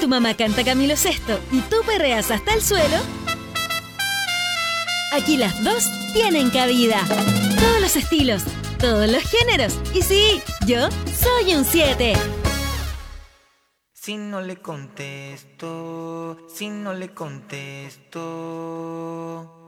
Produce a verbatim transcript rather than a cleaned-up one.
tu mamá canta Camilo Sesto y tú perreas hasta el suelo, aquí las dos tienen cabida. Todos los estilos, todos los géneros. Y sí, yo soy un siete. Si no le contesto, si no le contesto.